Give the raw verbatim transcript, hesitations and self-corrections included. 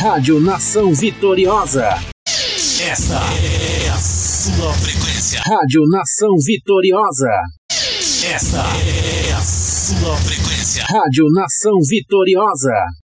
Rádio Nação Vitoriosa. Esta é a sua frequência. Rádio Nação Vitoriosa. Esta é a sua frequência. Rádio Nação Vitoriosa.